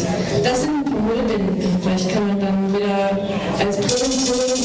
Das sind ein paar Müllbinden. Vielleicht kann man dann wieder als Prävention